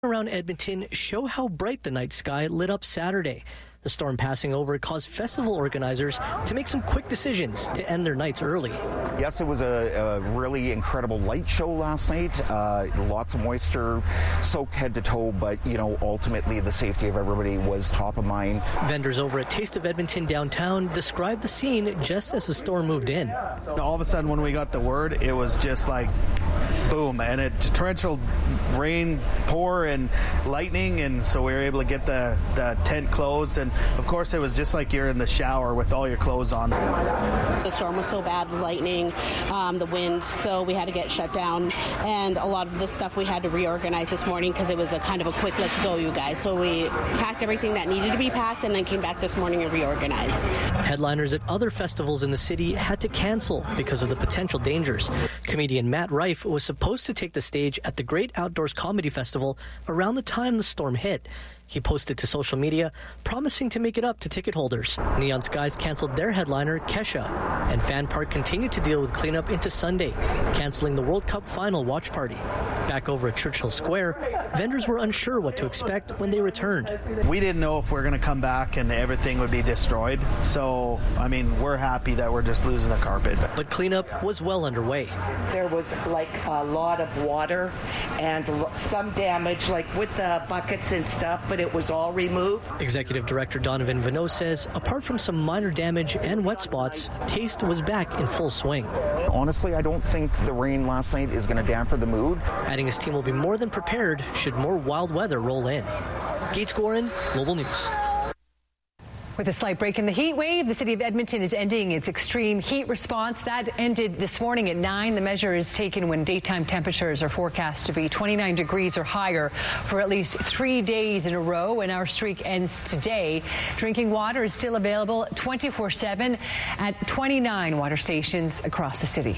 around Edmonton show how bright the night sky lit up Saturday. The storm passing over caused festival organizers to make some quick decisions to end their nights early. Yes, it was a really incredible light show last night. Lots of moisture, soaked head to toe, but, ultimately the safety of everybody was top of mind. Vendors over at Taste of Edmonton downtown described the scene just as the storm moved in. All of a sudden when we got the word, it was just like boom, and a torrential rain pour and lightning, and so we were able to get the tent closed, and of course it was just like you're in the shower with all your clothes on. The storm was so bad, the lightning, the wind, so we had to get shut down, and a lot of the stuff we had to reorganize this morning because it was a kind of a quick let's go, you guys. So we packed everything that needed to be packed and then came back this morning and reorganized. Headliners at other festivals in the city had to cancel because of the potential dangers. Comedian Matt Rife was supposed to take the stage at the Great Outdoors Comedy Festival around the time the storm hit. He posted to social media, promising to make it up to ticket holders. Neon Skies canceled their headliner, Kesha, and Fan Park continued to deal with cleanup into Sunday, canceling the World Cup final watch party. Back over at Churchill Square, vendors were unsure what to expect when they returned. We didn't know if we were going to come back and everything would be destroyed. So, we're happy that we're just losing the carpet. But cleanup was well underway. There was a lot of water and some damage with the buckets and stuff, but it was all removed. Executive Director Donovan Vanaud says apart from some minor damage and wet spots, Taste was back in full swing. Honestly, I don't think the rain last night is going to dampen the mood. Adding his team will be more than prepared should more wild weather roll in. Gates Gorin, Global News. With a slight break in the heat wave, the city of Edmonton is ending its extreme heat response. That ended this morning at 9. The measure is taken when daytime temperatures are forecast to be 29 degrees or higher for at least 3 days in a row, and our streak ends today. Drinking water is still available 24/7 at 29 water stations across the city.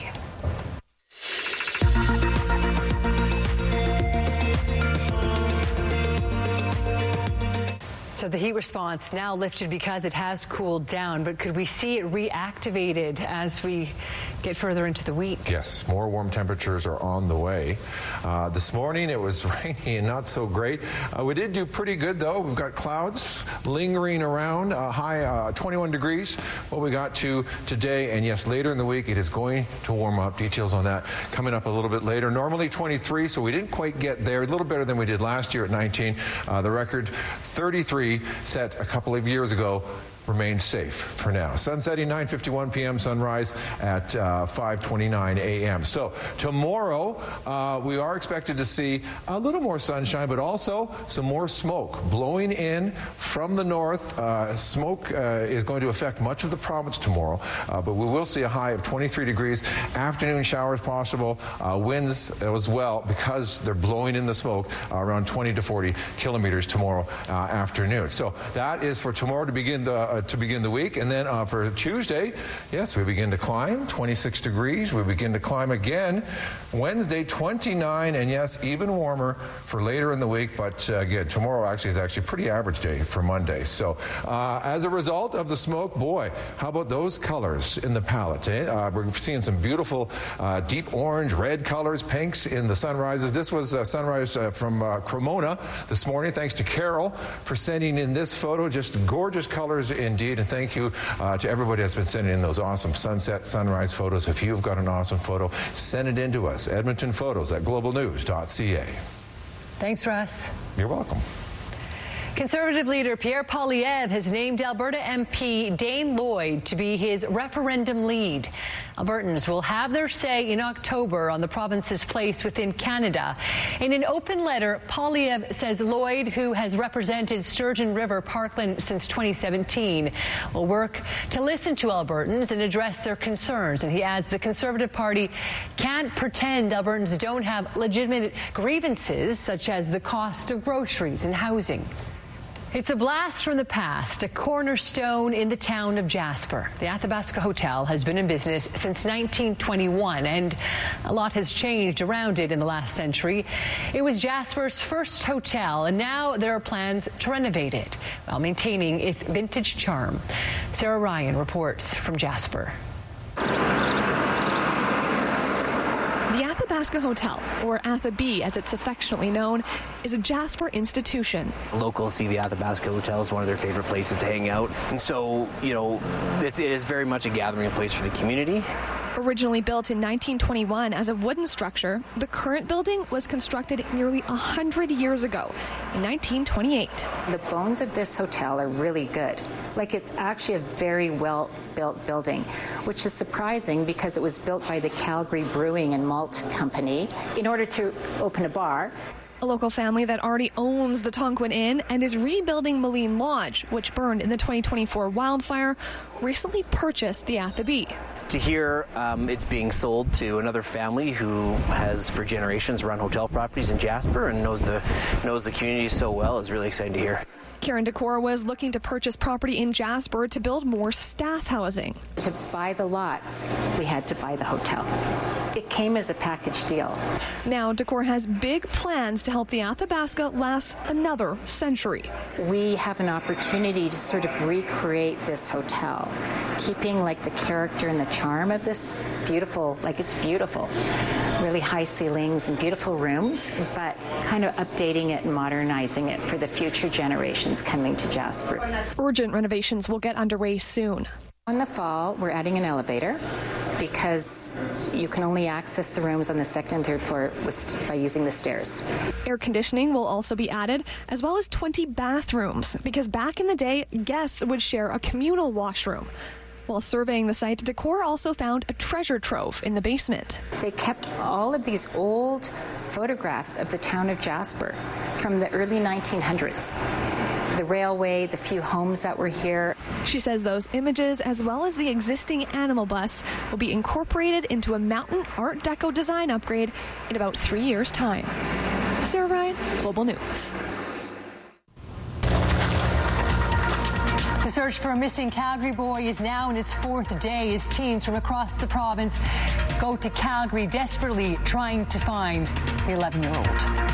So the heat response now lifted because it has cooled down, but could we see it reactivated as we get further into the week? Yes, more warm temperatures are on the way. This morning it was rainy and not so great. We did do pretty good though. We've got clouds lingering around, high 21 degrees, what we got to today. And yes, later in the week it is going to warm up. Details on that coming up a little bit later. Normally 23, so we didn't quite get there. A little better than we did last year at 19. The record 33 set a couple of years ago remains safe for now. Sun setting 9:51 p.m., sunrise at 5:29 a.m. So tomorrow we are expected to see a little more sunshine, but also some more smoke blowing in from the north. Smoke is going to affect much of the province tomorrow, but we will see a high of 23 degrees. Afternoon showers possible, winds as well because they're blowing in the smoke around 20 to 40 kilometers tomorrow afternoon. So that is for tomorrow to begin the week. And then for Tuesday, yes, we begin to climb 26 degrees. We begin to climb again Wednesday 29, and yes, even warmer for later in the week. But again, tomorrow is actually a pretty average day for Monday. So as a result of the smoke, boy, how about those colors in the palette? We're seeing some beautiful deep orange, red colors, pinks in the sunrises. This was a sunrise from Cremona this morning. Thanks to Carol for sending in this photo. Just gorgeous colors indeed, and thank you to everybody that's been sending in those awesome sunset, sunrise photos. If you've got an awesome photo, send it in to us, edmontonphotos@globalnews.ca. Thanks, Russ. You're welcome. Conservative leader Pierre Poilievre has named Alberta MP Dane Lloyd to be his referendum lead. Albertans will have their say in October on the province's place within Canada. In an open letter, Poilievre says Lloyd, who has represented Sturgeon River Parkland since 2017, will work to listen to Albertans and address their concerns. And he adds the Conservative Party can't pretend Albertans don't have legitimate grievances, such as the cost of groceries and housing. It's a blast from the past, a cornerstone in the town of Jasper. The Athabasca Hotel has been in business since 1921, and a lot has changed around it in the last century. It was Jasper's first hotel, and now there are plans to renovate it while maintaining its vintage charm. Sarah Ryan reports from Jasper. The Athabasca Athabasca Hotel, or Athabee as it's affectionately known, is a Jasper institution. Locals see the Athabasca Hotel as one of their favorite places to hang out. And so, it is very much a gathering place for the community. Originally built in 1921 as a wooden structure, the current building was constructed nearly 100 years ago, in 1928. The bones of this hotel are really good. It's actually a very well-built building, which is surprising because it was built by the Calgary Brewing and Malt Company in order to open a bar. A local family that already owns the Tonquin Inn and is rebuilding Moline Lodge, which burned in the 2024 wildfire, recently purchased the Athabee. To hear it's being sold to another family who has for generations run hotel properties in Jasper and knows the community so well is really exciting to hear. Karen Decor was looking to purchase property in Jasper to build more staff housing. To buy the lots, we had to buy the hotel. It came as a package deal. Now, Decor has big plans to help the Athabasca last another century. We have an opportunity to sort of recreate this hotel, keeping the character and the charm of this beautiful, it's beautiful. Really high ceilings and beautiful rooms, but kind of updating it and modernizing it for the future generations coming to Jasper. Urgent renovations will get underway soon. In the fall, we're adding an elevator because you can only access the rooms on the second and third floor by using the stairs. Air conditioning will also be added, as well as 20 bathrooms, because back in the day, guests would share a communal washroom. While surveying the site, Decor also found a treasure trove in the basement. They kept all of these old photographs of the town of Jasper from the early 1900s. The railway, the few homes that were here. She says those images, as well as the existing animal bus, will be incorporated into a mountain Art Deco design upgrade in about 3 years' time. Sarah Ryan, Global News. The search for a missing Calgary boy is now in its 4th day as teens from across the province go to Calgary desperately trying to find the 11-year-old.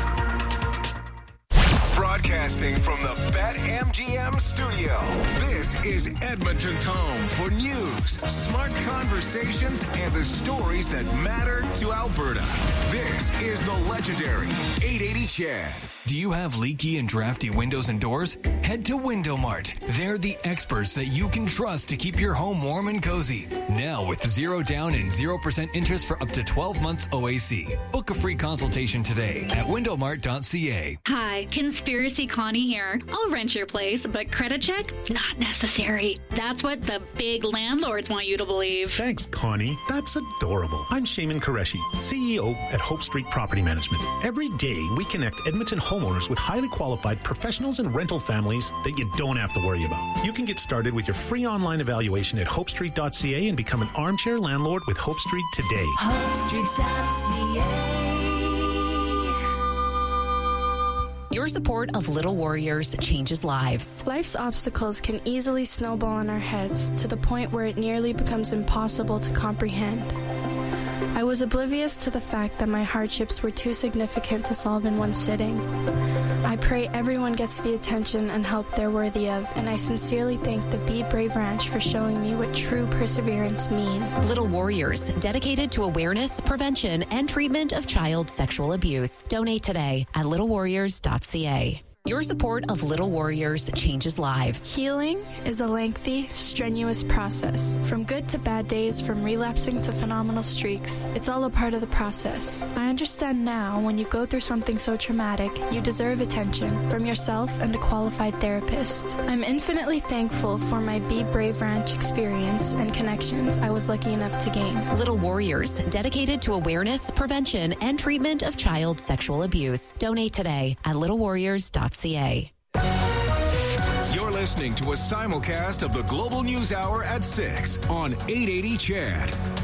Broadcasting from the BetMGM studio, this is Edmonton's home for news, smart conversations, and the stories that matter to Alberta. This is the legendary 880 Chad. Do you have leaky and drafty windows and doors? Head to Window Mart. They're the experts that you can trust to keep your home warm and cozy. Now with 0 down and 0% interest for up to 12 months OAC. Book a free consultation today at windowmart.ca. Hi, Conspiracy Connie here. I'll rent your place, but credit check? Not necessary. That's what the big landlords want you to believe. Thanks, Connie. That's adorable. I'm Shaman Qureshi, CEO at Hope Street Property Management. Every day, we connect Edmonton homeowners with highly qualified professionals and rental families that you don't have to worry about. You can get started with your free online evaluation at hopestreet.ca and become an armchair landlord with Hope Street today. hopestreet.ca. Your support of Little Warriors changes lives. Life's obstacles can easily snowball on our heads to the point where it nearly becomes impossible to comprehend. I was oblivious to the fact that my hardships were too significant to solve in one sitting. I pray everyone gets the attention and help they're worthy of, and I sincerely thank the Be Brave Ranch for showing me what true perseverance means. Little Warriors, dedicated to awareness, prevention, and treatment of child sexual abuse. Donate today at littlewarriors.ca. Your support of Little Warriors changes lives. Healing is a lengthy, strenuous process. From good to bad days, from relapsing to phenomenal streaks, it's all a part of the process. I understand now when you go through something so traumatic, you deserve attention from yourself and a qualified therapist. I'm infinitely thankful for my Be Brave Ranch experience and connections I was lucky enough to gain. Little Warriors, dedicated to awareness, prevention, and treatment of child sexual abuse. Donate today at littlewarriors.ca. You're listening to a simulcast of the Global News Hour at 6 on 880 Chad.